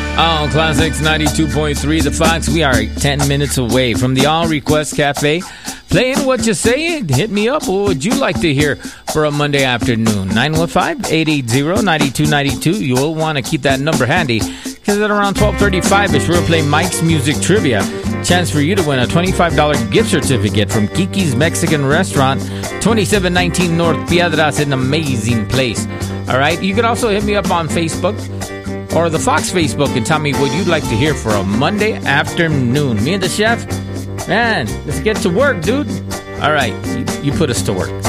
On Classics 92.3 The Fox, we are 10 minutes away from the All Request Cafe. Playing what you say. Hit me up. What would you like to hear for a Monday afternoon? 915-880-9292. You'll want to keep that number handy because at around 12:35ish, we'll play Mike's Music Trivia. Chance for you to win a $25 gift certificate from Kiki's Mexican Restaurant, 2719 North Piedras, an amazing place. All right. You can also hit me up on Facebook or the Fox Facebook and tell me what you'd like to hear for a Monday afternoon. Me and the chef, man, let's get to work, dude. All right, you put us to work.